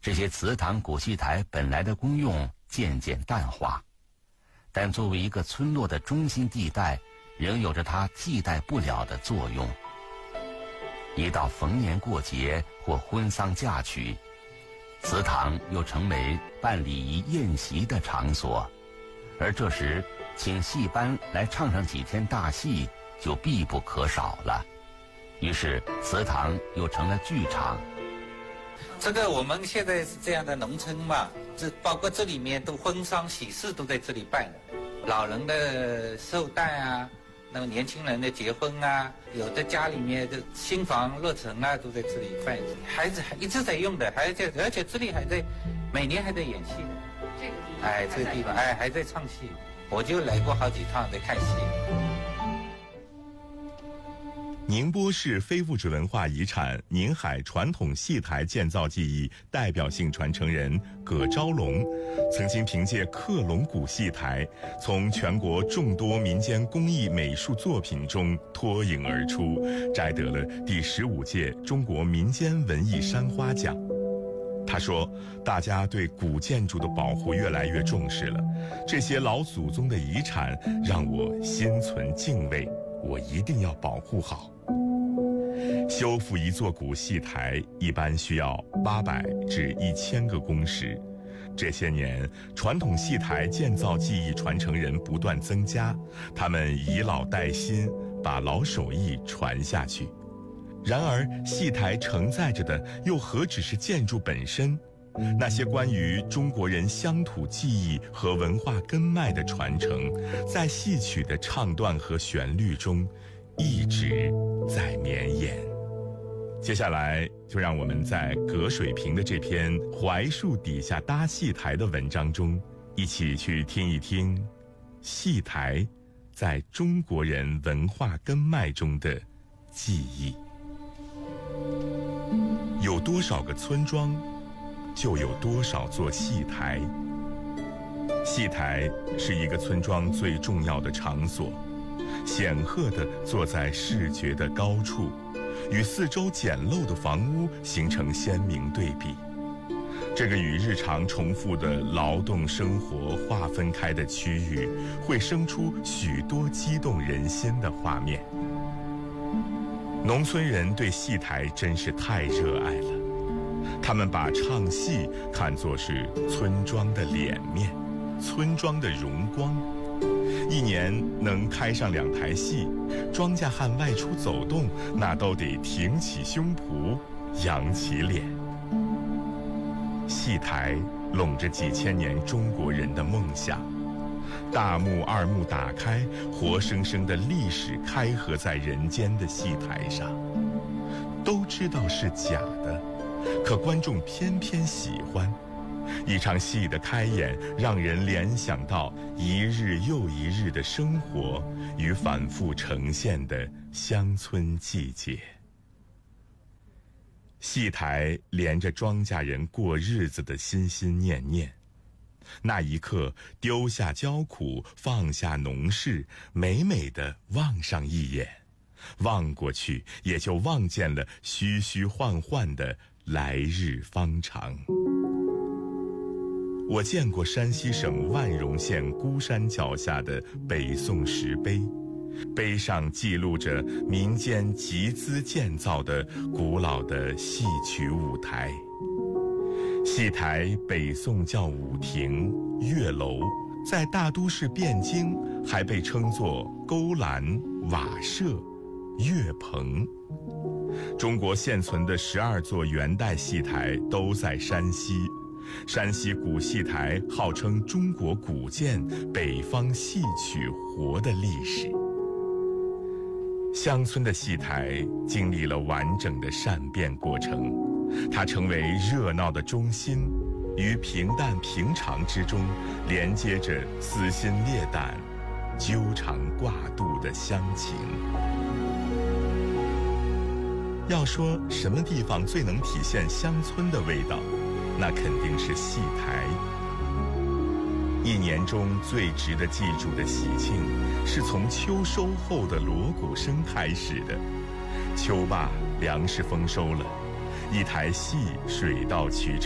这些祠堂古戏台本来的功用渐渐淡化，但作为一个村落的中心地带，仍有着它替代不了的作用。一到逢年过节或婚丧嫁娶，祠堂又成为办礼仪宴席的场所，而这时请戏班来唱上几天大戏就必不可少了。于是祠堂又成了剧场。 这个我们现在是这样的农村嘛，包括这里面都婚丧喜事都在这里办，老人的寿诞啊，那么年轻人的结婚啊，有的家里面的新房落成啊，都在这里办。孩子还一直在用的，而且这里还在每年还在演戏的。这个地方，这个地方还在唱戏，我就来过好几趟在看戏。 宁波市非物质文化遗产宁海传统戏台建造技艺代表性传承人葛昭龙，曾经凭借克隆古戏台，从全国众多民间工艺美术作品中脱颖而出，摘得了第15届中国民间文艺山花奖。他说，大家对古建筑的保护越来越重视了，这些老祖宗的遗产让我心存敬畏，我一定要保护好。修复一座古戏台一般需要800至1000个工时。这些年，传统戏台建造技艺传承人不断增加，他们以老带新，把老手艺传下去。然而，戏台承载着的又何止是建筑本身？那些关于中国人乡土记忆和文化根脉的传承，在戏曲的唱段和旋律中一直在绵延。接下来就让我们在葛水平的这篇槐树底下搭戏台的文章中，一起去听一听戏台在中国人文化根脉中的记忆。有多少个村庄，就有多少座戏台。戏台是一个村庄最重要的场所，显赫地坐在视觉的高处，与四周简陋的房屋形成鲜明对比。这个与日常重复的劳动生活划分开的区域，会生出许多激动人心的画面。农村人对戏台真是太热爱了，他们把唱戏看作是村庄的脸面，村庄的荣光。一年能开上2台戏，庄稼汉外出走动，那都得挺起胸脯，扬起脸。戏台拢着几千年中国人的梦想，大幕二幕打开，活生生的历史开合在人间的戏台上。都知道是假的，可观众偏偏喜欢。一场戏的开演，让人联想到一日又一日的生活与反复呈现的乡村季节。戏台连着庄稼人过日子的心心念念，那一刻丢下焦苦，放下农事，美美地望上一眼，望过去也就望见了虚虚幻幻的来日方长。我见过山西省万荣县孤山脚下的北宋石碑，碑上记录着民间集资建造的古老的戏曲舞台。戏台北宋叫舞亭、月楼，在大都市汴京还被称作勾栏、瓦舍、月棚。中国现存的12座元代戏台都在山西。山西古戏台号称中国古建、北方戏曲活的历史。乡村的戏台经历了完整的善变过程，它成为热闹的中心，于平淡平常之中连接着撕心裂胆、纠缠挂肚的乡情。要说什么地方最能体现乡村的味道，那肯定是戏台。一年中最值得记住的喜庆，是从秋收后的锣鼓声开始的。秋罢，粮食丰收了，一台戏水到渠